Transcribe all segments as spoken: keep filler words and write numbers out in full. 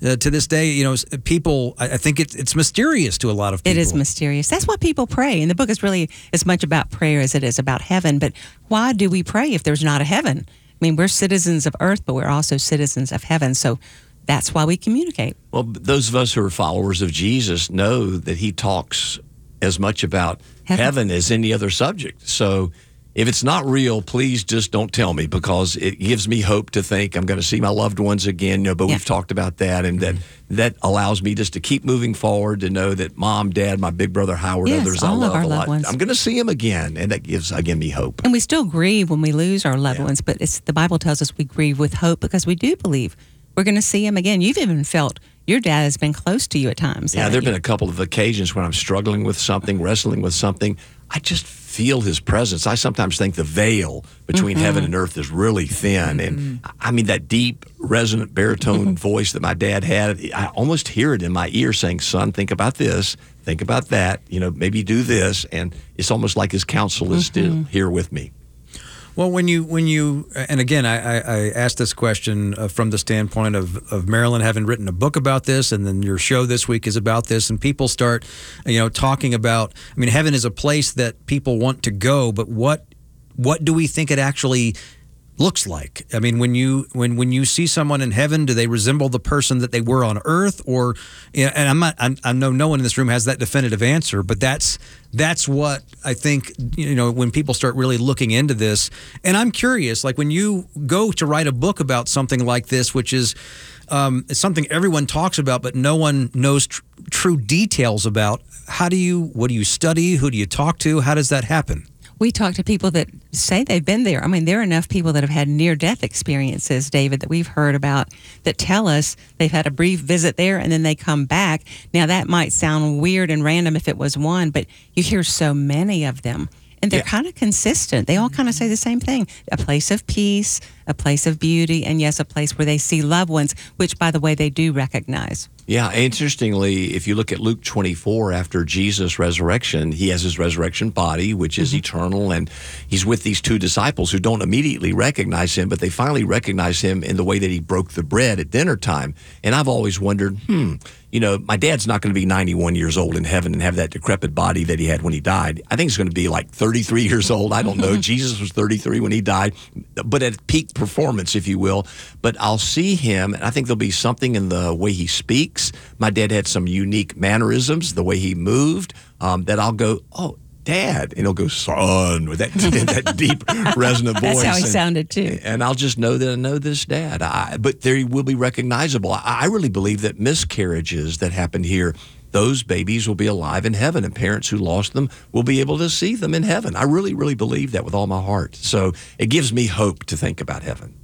uh, to this day, you know, people, I, I think it, it's mysterious to a lot of people. It is mysterious. That's why people pray. And the book is really as much about prayer as it is about heaven. But why do we pray if there's not a heaven? I mean, we're citizens of earth, but we're also citizens of heaven. So that's why we communicate. Well, those of us who are followers of Jesus know that he talks as much about heaven, heaven as any other subject. So if it's not real, please just don't tell me, because it gives me hope to think I'm going to see my loved ones again. You know, but yeah. we've talked about that, and that that allows me just to keep moving forward, to know that Mom, Dad, my big brother Howard, yes, others all I love of our a loved lot. Ones. I'm going to see them again, and that gives again me hope. And we still grieve when we lose our loved yeah. ones, but it's the Bible tells us we grieve with hope, because we do believe we're going to see him again. You've even felt your dad has been close to you at times. Yeah, there have you? been a couple of occasions when I'm struggling with something, wrestling with something. I just feel his presence. I sometimes think the veil between mm-hmm. heaven and earth is really thin. Mm-hmm. And I mean, that deep, resonant baritone mm-hmm. voice that my dad had, I almost hear it in my ear saying, son, think about this, think about that, you know, maybe do this. And it's almost like his counsel is mm-hmm. still here with me. Well, when you, when you, and again, I, I, I asked this question uh, from the standpoint of, of Marilyn having written a book about this, and then your show this week is about this, and people start, you know, talking about, I mean, heaven is a place that people want to go, but what, what do we think it actually looks like? I mean, when you when when you see someone in heaven, do they resemble the person that they were on earth? Or, you know, and I'm not, I'm, I know no one in this room has that definitive answer, but that's that's what I think, you know, when people start really looking into this. And I'm curious, like when you go to write a book about something like this, which is um, it's something everyone talks about, but no one knows tr- true details about. How do you, what do you study? Who do you talk to? How does that happen? We talk to people that say they've been there. I mean, there are enough people that have had near-death experiences, David, that we've heard about that tell us they've had a brief visit there and then they come back. Now, that might sound weird and random if it was one, but you hear so many of them. And they're yeah. kind of consistent. They all kind of say the same thing. A place of peace, a place of beauty, and yes, a place where they see loved ones, which, by the way, they do recognize. Yeah, interestingly, if you look at Luke twenty-four, after Jesus' resurrection, he has his resurrection body, which is mm-hmm. eternal, and he's with these two disciples who don't immediately recognize him, but they finally recognize him in the way that he broke the bread at dinner time. And I've always wondered, hmm, you know, my dad's not going to be ninety-one years old in heaven and have that decrepit body that he had when he died. I think he's going to be like thirty-three years old. I don't know. Jesus was thirty-three when he died, but at peak performance, if you will. But I'll see him, and I think there'll be something in the way he speaks. My dad had some unique mannerisms, the way he moved, um, that I'll go, oh, Dad, and he'll go, son, with that, that deep, resonant voice. That's how he and, sounded, too. And I'll just know that I know this dad. I, but they will be recognizable. I, I really believe that miscarriages that happened here, those babies will be alive in heaven, and parents who lost them will be able to see them in heaven. I really, really believe that with all my heart. So it gives me hope to think about heaven.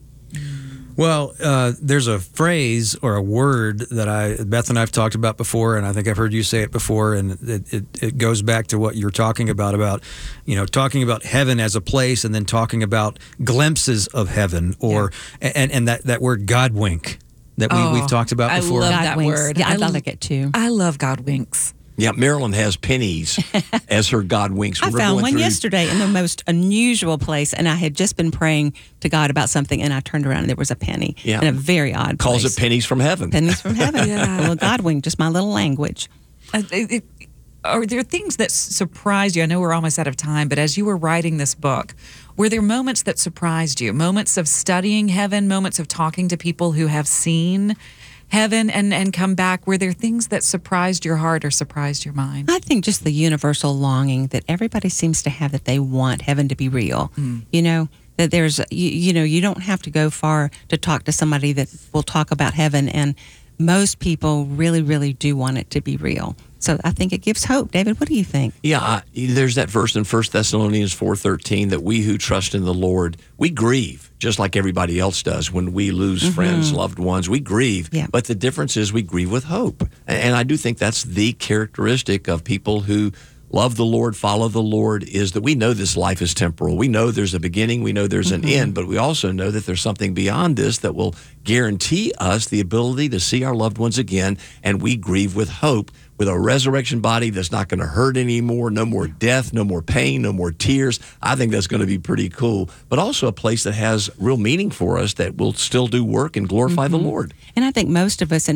Well, uh, there's a phrase or a word that I, Beth and I have talked about before, and I think I've heard you say it before, and it, it, it goes back to what you're talking about, about, you know, talking about heaven as a place and then talking about glimpses of heaven, or, yeah. and, and that, that word God wink that we, oh, we've talked about I before. love God that winks. word. Yeah, I, I like it too. I love God winks. Yeah, Marilyn has pennies as her God winks. I When we're found going one through- yesterday in the most unusual place, and I had just been praying to God about something, and I turned around and there was a penny Yeah. in a very odd Calls place. it pennies from heaven. Pennies from heaven. Yeah. Well, God wink, just my little language. Uh, it, it, are there things that surprised you? I know we're almost out of time, but as you were writing this book, were there moments that surprised you? Moments of studying heaven, moments of talking to people who have seen heaven and, and come back? Were there things that surprised your heart or surprised your mind? I think just the universal longing that everybody seems to have, that they want heaven to be real. Mm. You know, that there's, you, you know, you don't have to go far to talk to somebody that will talk about heaven, and most people really, really do want it to be real. So I think it gives hope. David, what do you think? Yeah, I, there's that verse in First Thessalonians four thirteen that we who trust in the Lord, we grieve just like everybody else does when we lose mm-hmm. friends, loved ones. We grieve, yeah. but the difference is we grieve with hope. And I do think that's the characteristic of people who love the Lord, follow the Lord, is that we know this life is temporal. We know there's a beginning, we know there's mm-hmm. an end, but we also know that there's something beyond this that will guarantee us the ability to see our loved ones again, and we grieve with hope, with a resurrection body that's not going to hurt anymore, no more death, no more pain, no more tears. I think that's going to be pretty cool, but also a place that has real meaning for us that will still do work and glorify mm-hmm. the Lord. And I think most of us,